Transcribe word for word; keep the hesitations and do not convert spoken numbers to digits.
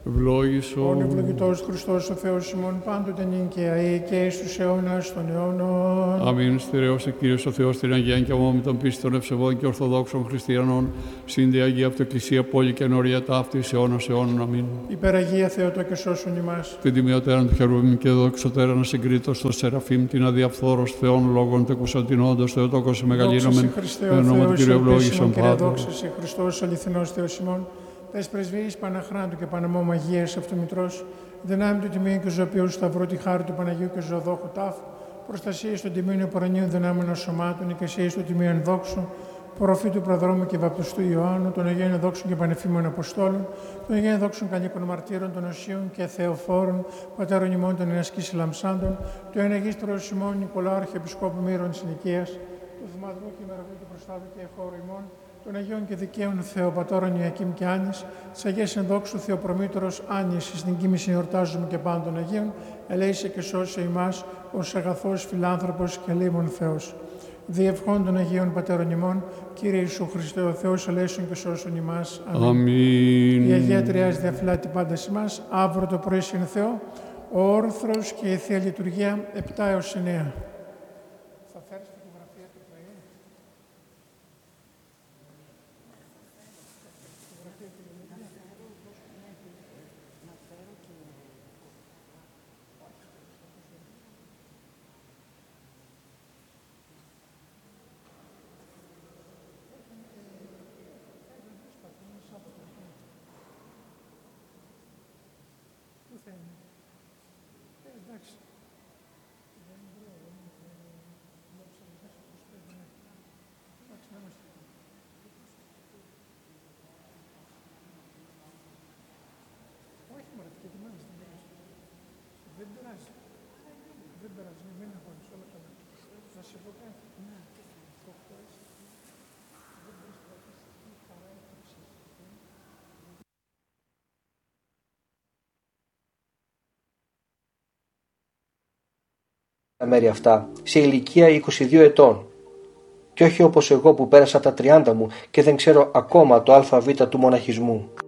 Ευλόγησον. Ον ευλογητός Χριστός ο Θεός ημών πάντοτε νυν και αεί και εις τους αιώνας των αιώνων. Αμήν. Στερεώσε Κύριος ο Θεός την Αγία και αμόμητον πίστη των ευσεβών και ορθοδόξων χριστιανών, σύνδε Αγία Αυτοεκκλησία πόλη και ενορία ταύτης αιώνας αιώνων. Αμήν. Υπεραγία Θεότο και σώσον ημάς. Την τιμιωτέραν του Χερουβίμ και δόξωτέραν ασυγκρίτως στο Σεραφείμ, την αδιαφθόρος Θεών λόγων τεκουσαντινόντος Θεοτόκος μεγαλύνομεν, εν ονόμα του Κυρίου ευλόγησον Πάτερ. Δόξα Χριστός αληθινός Θεός ημών. Τες πρεσβείες Παναχράντου και Παναμόμου Αγίας Αυτομητρός, δυνάμει του Τιμίου και Ζωοποιού Σταυρού, τη χάρη του Παναγίου και Ζωοδόχου Τάφου, προστασίες των Τιμίων Επορανίων Δυνάμεων Σωμάτων, οικασίες του Τιμίου Ενδόξου, προφήτου Προδρόμου και Βαπτιστού Ιωάννου, των Αγίων Ενδόξων και Πανεφήμων Αποστόλων, των Αγίων Ενδόξων Κανίκων Μαρτύρων, των Οσίων και Θεοφόρων, πατέρων ημών των Ενασκής Λαμψάντων, του Εναγίστρου Σιμών Νικολάου Αρχιεπισκόπου Μύρων της Νικαίας, του Δημαδρού και Μεραβίου του Προστάτου και Εχώρου ημών, των Αγίων και Δικαίων Θεοπατώρων Ιακήμ και Άνης, της Αγίας Ενδόξου Θεοπρομήτωρος Άνης, εις την κοίμηση εορτάζουμε και πάντων των Αγίων, ελέησε και σώσε ημάς ως αγαθός φιλάνθρωπος και λίμων Θεός. Διευχών των Αγίων Πατέρων ημών, Κύριε Ιησού Χριστέ ο Θεός, ελέησον και σώσον ημάς. Αμήν. Η Αγία Τριάς διαφυλάττει πάντα ημάς, αύριο το πρωί συν Θεό, ο όρθρος και η Θεία Λειτουργία επτά έως εννέα. Δεν πειράζει. Δεν πειράζει. Μην αγώνεις όλα καλά. Να σε πω κάτι. Ναι. Προχτές δεν μπορείς να πεις τι χαρά έπαιξες. Τα μέρη αυτά σε ηλικία είκοσι δύο ετών. Και όχι όπως εγώ που πέρασα τα τριάντα μου και δεν ξέρω ακόμα το αλφαβήτα του μοναχισμού.